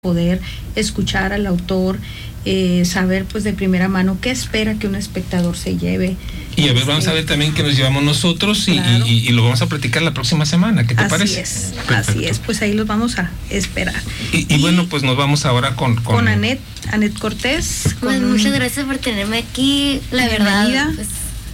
poder escuchar al autor, saber pues de primera mano qué espera que un espectador se lleve. Y a ver, vamos a ver también qué nos llevamos nosotros claro. y lo vamos a platicar la próxima semana. ¿Qué te parece? Así es, pues ahí los vamos a esperar. Y bueno, pues nos vamos ahora con Anet Cortés. Pues muchas gracias por tenerme aquí, la verdad, pues,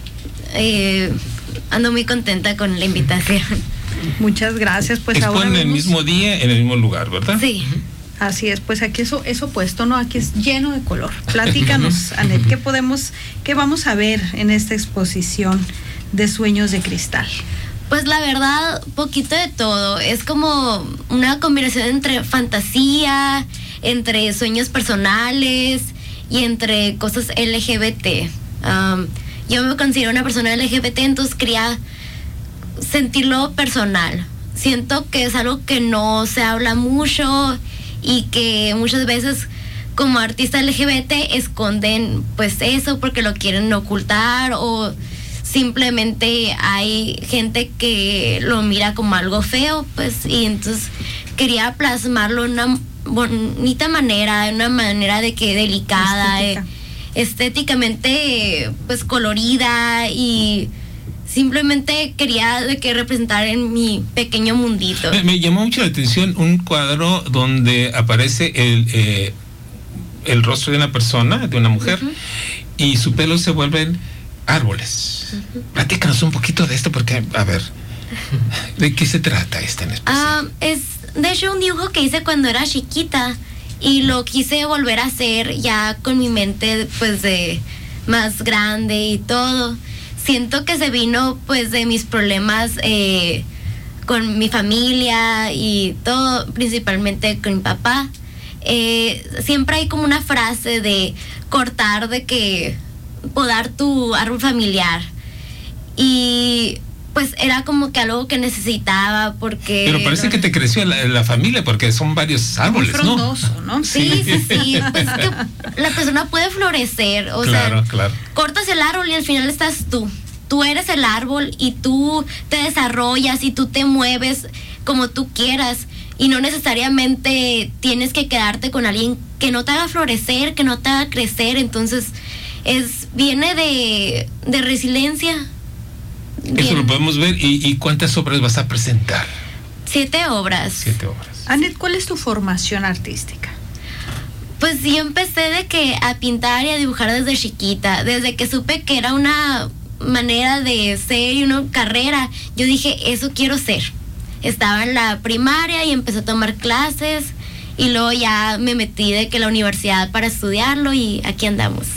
ando muy contenta con la invitación. Muchas gracias, pues ahora vemos... en el mismo día, en el mismo lugar, ¿verdad? Sí. Así es, pues aquí eso puesto, ¿no? Aquí es lleno de color. Platícanos, Anet, ¿qué vamos a ver en esta exposición de Sueños de Cristal? Pues la verdad, poquito de todo. Es como una combinación entre fantasía, entre sueños personales y entre cosas LGBT. Yo me considero una persona LGBT, entonces quería sentirlo personal. Siento que es algo que no se habla mucho y que muchas veces como artistas LGBT esconden pues eso porque lo quieren ocultar, o simplemente hay gente que lo mira como algo feo, pues, y entonces quería plasmarlo de una bonita manera, de una manera de que delicada, estéticamente pues colorida, y simplemente quería de que representar en mi pequeño mundito. Me llamó mucho la atención un cuadro donde aparece el rostro de una persona, de una mujer, y su pelo se vuelven árboles. Platícanos un poquito de esto, porque, a ver, ¿de qué se trata esta en especial? Es, de hecho, un dibujo que hice cuando era chiquita, y lo quise volver a hacer ya con mi mente, pues, de más grande y todo. Siento que se vino pues de mis problemas con mi familia y todo, principalmente con mi papá. Siempre hay como una frase de cortar, de que podar tu árbol familiar, y pues era como que algo que necesitaba, porque... Pero parece que te creció la familia, porque son varios árboles, muy frondoso, ¿no? Sí, pues que la persona puede florecer, o sea, cortas el árbol y al final estás tú eres el árbol, y tú te desarrollas y tú te mueves como tú quieras, y no necesariamente tienes que quedarte con alguien que no te haga florecer, que no te haga crecer. Entonces viene de resiliencia. Eso lo podemos ver. ¿Y cuántas obras vas a presentar? 7 obras. 7 obras. Anet, ¿cuál es tu formación artística? Pues yo empecé a pintar y a dibujar desde chiquita. Desde que supe que era una manera de ser y una carrera, yo dije, eso quiero ser. Estaba en la primaria y empecé a tomar clases, y luego ya me metí de que la universidad para estudiarlo, y aquí andamos.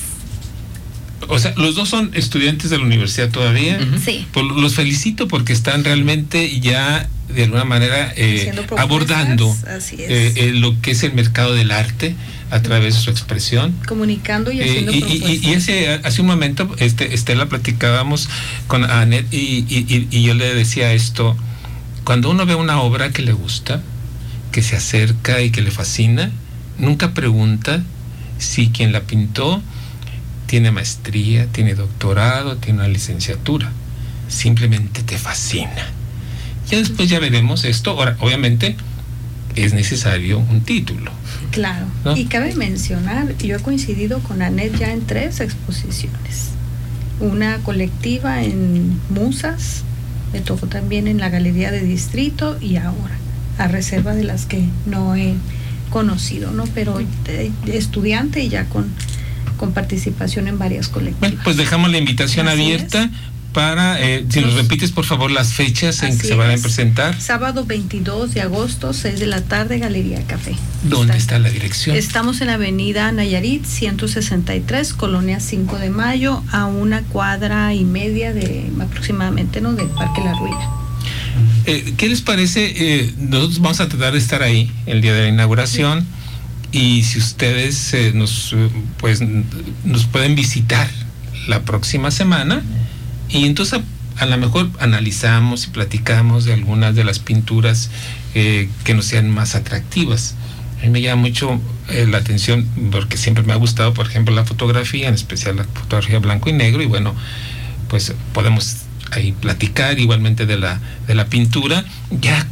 O sea, los dos son estudiantes de la universidad todavía. Sí. Los felicito porque están realmente ya de alguna manera abordando lo que es el mercado del arte a través de su expresión, comunicando y haciendo propuestas. Y hace un momento Estela platicábamos con Anet, y yo le decía esto: cuando uno ve una obra que le gusta, que se acerca y que le fascina, nunca pregunta si quien la pintó tiene maestría, tiene doctorado, tiene una licenciatura. Simplemente te fascina. Ya después ya veremos esto. Ahora, obviamente es necesario un título. Claro, ¿no? Y cabe mencionar, yo he coincidido con Anet ya en 3 exposiciones. Una colectiva en Musas, me tocó también en la Galería de Distrito, y ahora, a reserva de las que no he conocido, ¿no? Pero estudiante y ya con participación en varias colectivas. Bueno, pues dejamos la invitación abierta para, si nos repites por favor las fechas en que se van a presentar. Sábado 22 de agosto, 6 de la tarde, Galería Café. ¿Dónde está la dirección? Estamos en la avenida Nayarit 163, Colonia 5 de Mayo, a 1 cuadra y media de aproximadamente, ¿no?, del Parque La Ruina. ¿Qué les parece? Nosotros vamos a tratar de estar ahí el día de la inauguración, y si ustedes nos pueden visitar la próxima semana, y entonces a lo mejor analizamos y platicamos de algunas de las pinturas que nos sean más atractivas. A mí me llama mucho la atención, porque siempre me ha gustado, por ejemplo, la fotografía, en especial la fotografía blanco y negro, y bueno, pues podemos ahí platicar igualmente de la pintura, ya con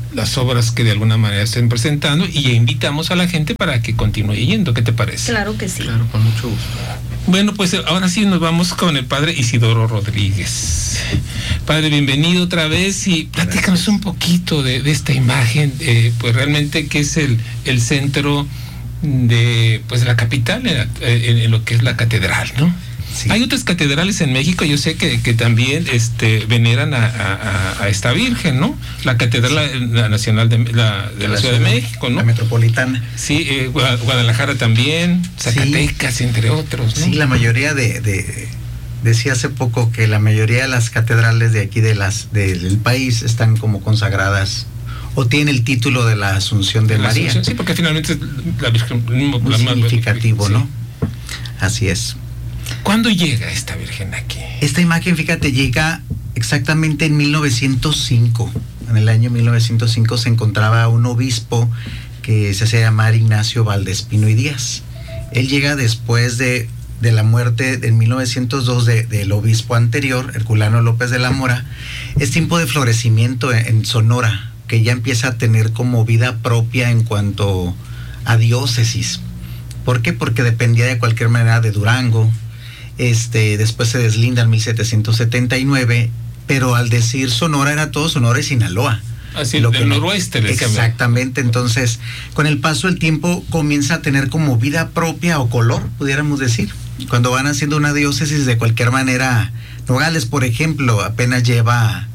las obras que de alguna manera estén presentando, y invitamos a la gente para que continúe yendo. ¿Qué te parece? Claro que sí. Claro, con mucho gusto. Bueno, pues ahora sí nos vamos con el padre Isidoro Rodríguez. Padre, bienvenido otra vez, y platícanos un poquito de esta imagen, pues realmente que es el centro de la capital, en lo que es la catedral, ¿no? Sí. Hay otras catedrales en México, yo sé que también veneran a esta Virgen, ¿no? La Catedral Nacional de la Ciudad de México, ¿no? La Metropolitana. Sí, Guadalajara también, Zacatecas, sí, entre otros, ¿no? Sí, la mayoría decía hace poco que la mayoría de las catedrales de aquí del país están como consagradas o tienen el título de la Asunción de María. Asunción, sí, porque finalmente es la Virgen muy significativo, sí, ¿no? Así es. ¿Cuándo llega esta Virgen aquí? Esta imagen, fíjate, llega exactamente en 1905. En el año 1905 se encontraba un obispo que se hacía llamar Ignacio Valdespino y Díaz. Él llega después de la muerte en 1902 del obispo anterior, Herculano López de la Mora. Es tiempo de florecimiento en Sonora, que ya empieza a tener como vida propia en cuanto a diócesis. ¿Por qué? Porque dependía de cualquier manera de Durango. Después se deslinda en 1779, pero al decir Sonora era todo Sonora y Sinaloa. Así, del noroeste. Exactamente, entonces con el paso del tiempo comienza a tener como vida propia o color, pudiéramos decir. Cuando van haciendo una diócesis de cualquier manera, Nogales, por ejemplo, apenas lleva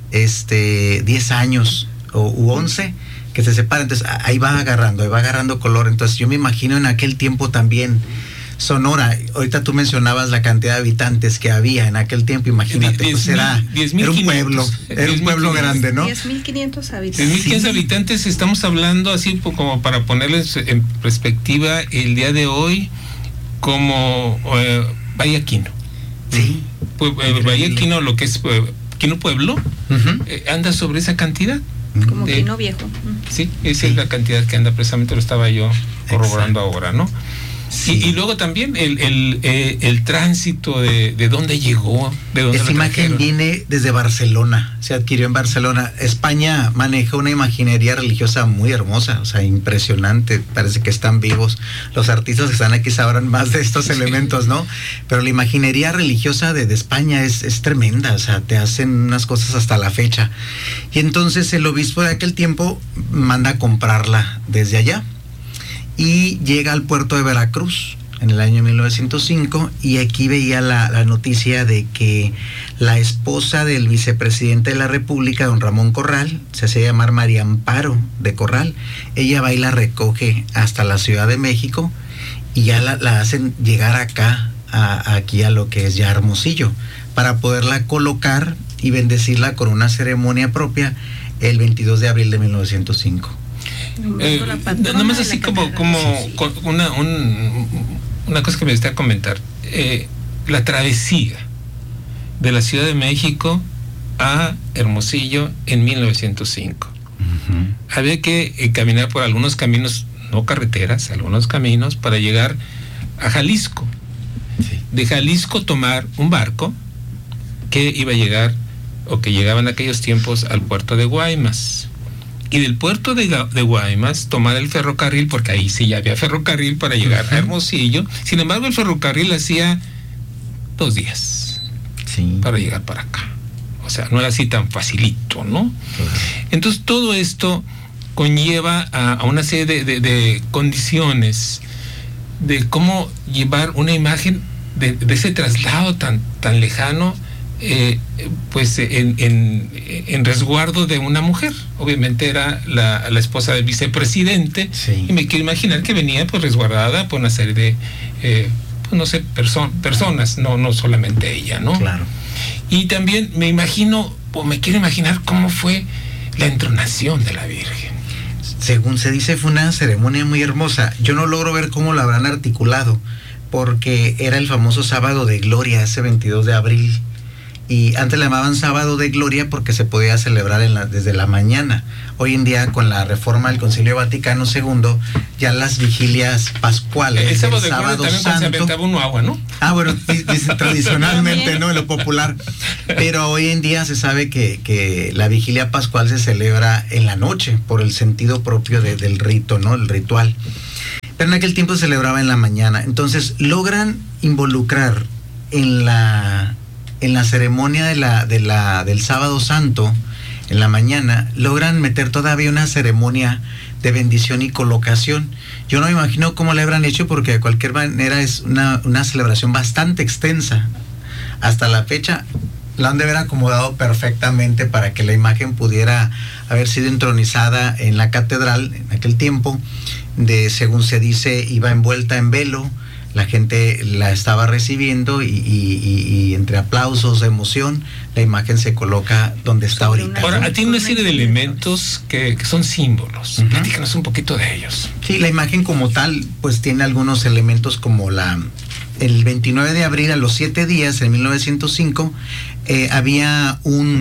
10 años u 11 que se separa, entonces ahí va agarrando color. Entonces yo me imagino en aquel tiempo también Sonora, ahorita tú mencionabas la cantidad de habitantes que había en aquel tiempo, imagínate, pues era un pueblo grande, ¿no? 10.500 habitantes. 10.500 habitantes, estamos hablando así como para ponerles en perspectiva el día de hoy, como Valle-Aquino. Sí. Valle-Aquino, lo que es Quino Pueblo, anda sobre esa cantidad. Como Quino Viejo. Sí, esa es la cantidad que anda, precisamente lo estaba yo corroborando ahora, ¿no? Sí. Y luego también el tránsito de dónde llegó, de dónde. Esta imagen viene desde Barcelona, se adquirió en Barcelona. España maneja una imaginería religiosa muy hermosa, o sea, impresionante, parece que están vivos. Los artistas que están aquí sabrán más de estos elementos, ¿no? Pero la imaginería religiosa de España es tremenda, o sea, te hacen unas cosas hasta la fecha. Y entonces el obispo de aquel tiempo manda a comprarla desde allá. Y llega al puerto de Veracruz en el año 1905, y aquí veía la noticia de que la esposa del vicepresidente de la República, don Ramón Corral, se hacía llamar María Amparo de Corral. Ella va y la recoge hasta la Ciudad de México y ya la hacen llegar acá, aquí a lo que es ya Hermosillo, para poderla colocar y bendecirla con una ceremonia propia el 22 de abril de 1905. Nada más así como una cosa que me gustaría comentar, la travesía de la Ciudad de México a Hermosillo en 1905. Había que caminar por algunos caminos, no carreteras, algunos caminos para llegar a Jalisco. De Jalisco tomar un barco que iba a llegar, o que llegaba en aquellos tiempos, al puerto de Guaymas. Y del puerto de Guaymas tomar el ferrocarril, porque ahí sí ya había ferrocarril para llegar a Hermosillo. Sin embargo, el ferrocarril hacía 2 días para llegar para acá. O sea, no era así tan facilito, ¿no? Entonces todo esto conlleva a una serie de condiciones de cómo llevar una imagen de ese traslado tan lejano, pues en resguardo de una mujer. Obviamente era la esposa del vicepresidente, y me quiero imaginar que venía pues resguardada por una serie de pues no sé, personas, no solamente ella, ¿no? Claro. Y también me quiero imaginar cómo fue la entronación de la Virgen. Según se dice, fue una ceremonia muy hermosa. Yo no logro ver cómo la habrán articulado, porque era el famoso sábado de gloria, ese 22 de abril. Y antes le llamaban sábado de gloria porque se podía celebrar desde la mañana. Hoy en día, con la reforma del Concilio Vaticano II, ya las vigilias pascuales, el sábado del de gloria también Santo, se aventaba uno agua, ¿no? Bueno, dicen tradicionalmente, ¿no? En lo popular. Pero hoy en día se sabe que la vigilia pascual se celebra en la noche, por el sentido propio del rito, ¿no? El ritual. Pero en aquel tiempo se celebraba en la mañana. Entonces, logran involucrar en la ceremonia del sábado santo, en la mañana, logran meter todavía una ceremonia de bendición y colocación. Yo no me imagino cómo le habrán hecho, porque de cualquier manera es una celebración bastante extensa. Hasta la fecha la han de haber acomodado perfectamente para que la imagen pudiera haber sido entronizada en la catedral en aquel tiempo. Según se dice, iba envuelta en velo. La gente la estaba recibiendo y entre aplausos, emoción, la imagen se coloca donde está ahorita. Ahora, tiene una serie de elementos que son símbolos. Platícanos un poquito de ellos. Sí, la imagen como tal, pues tiene algunos elementos como el 29 de abril, a los 7 días, en 1905, había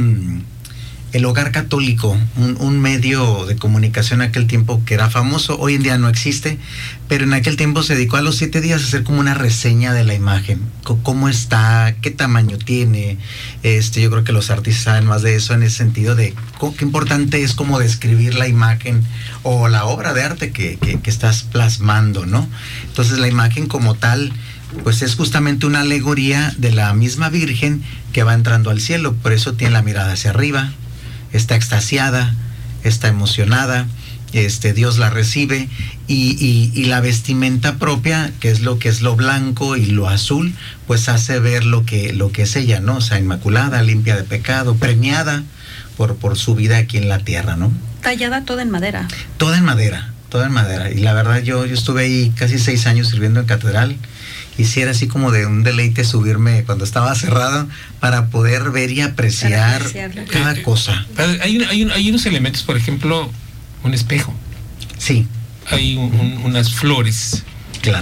el Hogar Católico, un medio de comunicación en aquel tiempo que era famoso. Hoy en día no existe, pero en aquel tiempo se dedicó a los 7 días a hacer como una reseña de la imagen, cómo está, qué tamaño tiene. Yo creo que los artistas saben más de eso, en ese sentido de qué importante es como describir la imagen o la obra de arte que estás plasmando, ¿no? Entonces la imagen como tal, pues es justamente una alegoría de la misma Virgen que va entrando al cielo. Por eso tiene la mirada hacia arriba, está extasiada, está emocionada, Dios la recibe, y la vestimenta propia, que es lo blanco y lo azul, pues hace ver lo que es ella, ¿no? O sea, inmaculada, limpia de pecado, premiada por su vida aquí en la tierra, ¿no? Tallada toda en madera. Toda en madera. Y la verdad, yo estuve ahí casi 6 años sirviendo en catedral. Y sí, era así como de un deleite subirme cuando estaba cerrado para poder ver y apreciar cada cosa. Hay unos elementos, por ejemplo, un espejo. Sí. Hay unas flores. Claro.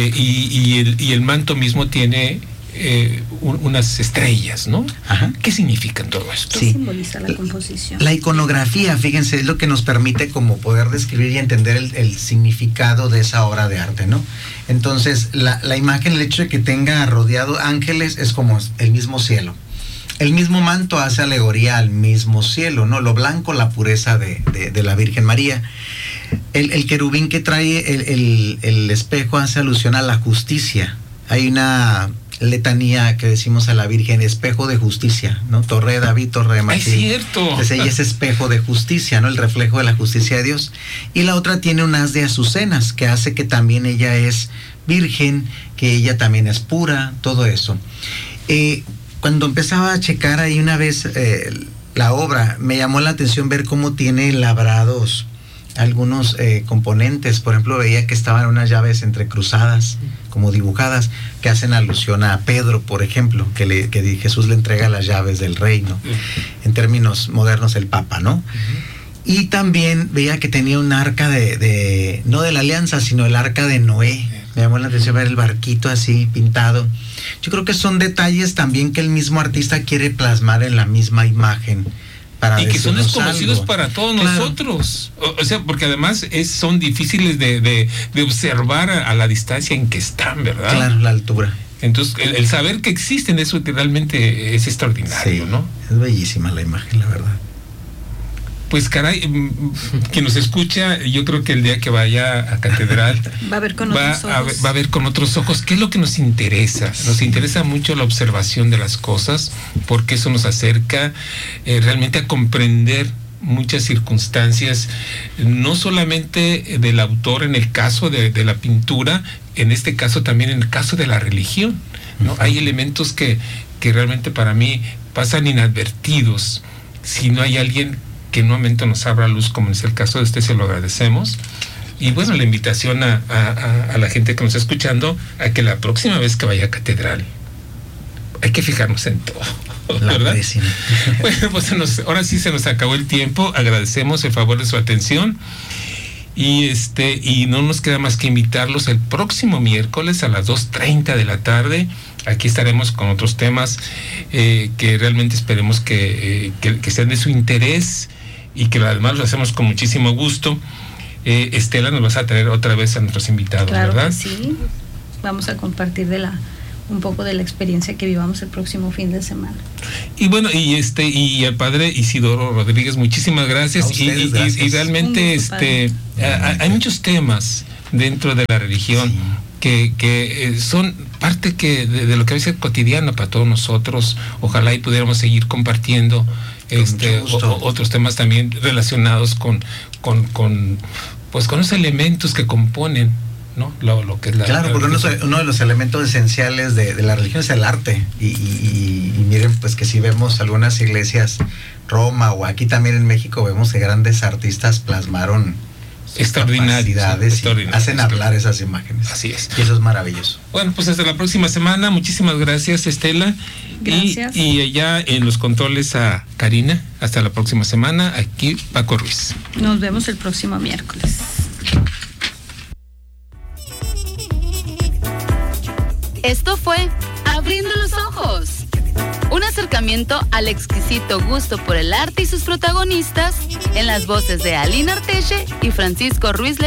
Y el manto mismo tiene unas estrellas, ¿no? Ajá. ¿Qué significan todo esto? ¿Qué simboliza la composición? La iconografía, fíjense, es lo que nos permite como poder describir y entender el significado de esa obra de arte, ¿no? Entonces, la imagen, el hecho de que tenga rodeado ángeles, es como el mismo cielo. El mismo manto hace alegoría al mismo cielo, ¿no? Lo blanco, la pureza de la Virgen María. El querubín que trae el espejo hace alusión a la justicia. Hay una letanía que decimos a la Virgen, espejo de justicia, ¿no? Torre de David, torre de Martín. Es cierto. Entonces ella es espejo de justicia, ¿no? El reflejo de la justicia de Dios. Y la otra tiene un haz de azucenas, que hace que también ella es virgen, que ella también es pura, todo eso. Cuando empezaba a checar ahí una vez la obra, me llamó la atención ver cómo tiene labrados algunos componentes. Por ejemplo, veía que estaban unas llaves entrecruzadas, como dibujadas, que hacen alusión a Pedro, por ejemplo, que Jesús le entrega las llaves del reino. En términos modernos, el Papa, ¿no? Y también veía que tenía un arca no de la alianza, sino el arca de Noé. Me llamó la atención ver el barquito así pintado. Yo creo que son detalles también que el mismo artista quiere plasmar en la misma imagen. Y que son desconocidos para todos nosotros. O sea, porque además son difíciles de observar a la distancia en que están, ¿verdad? Claro, la altura. Entonces, el saber que existen, eso realmente es extraordinario, sí, ¿no? Es bellísima la imagen, la verdad. Pues caray, quien nos escucha, yo creo que el día que vaya a catedral va a ver con otros ojos. Va a ver con otros ojos. ¿Qué es lo que nos interesa? Nos interesa mucho la observación de las cosas, porque eso nos acerca realmente a comprender muchas circunstancias, no solamente del autor en el caso de la pintura, en este caso también en el caso de la religión, ¿no? Hay elementos que realmente para mí pasan inadvertidos si no hay alguien que en un momento nos abra luz, como es el caso de este, se lo agradecemos. Y bueno, la invitación a la gente que nos está escuchando a que la próxima vez que vaya a catedral hay que fijarnos en todo, ¿verdad? Bueno, pues ahora sí se nos acabó el tiempo. Agradecemos el favor de su atención y no nos queda más que invitarlos el próximo miércoles a las 2:30 de la tarde aquí estaremos con otros temas que realmente esperemos que sean de su interés y que además lo hacemos con muchísimo gusto. Estela, nos vas a traer otra vez a nuestros invitados, claro, ¿verdad? Que sí, vamos a compartir un poco de la experiencia que vivamos el próximo fin de semana. Y bueno, y al padre Isidoro Rodríguez, muchísimas gracias. Ustedes, gracias. Y realmente hay muchos temas dentro de la religión que son parte de lo que debe ser cotidiano para todos nosotros. Ojalá y pudiéramos seguir compartiendo otros temas también relacionados con los elementos que componen, ¿no? Lo que es claro, porque uno de los elementos esenciales de la religión es el arte. Y miren, pues que si vemos algunas iglesias, Roma o aquí también en México, vemos que grandes artistas plasmaron extraordinariedades y hacen hablar esas imágenes. Así es. Y eso es maravilloso. Bueno, pues hasta la próxima semana. Muchísimas gracias, Estela. Gracias. Y allá en los controles a Karina. Hasta la próxima semana. Aquí Paco Ruiz. Nos vemos el próximo miércoles. Esto fue Abriendo los Ojos. Un acercamiento al exquisito gusto por el arte y sus protagonistas en las voces de Alina Arteche y Francisco Ruiz.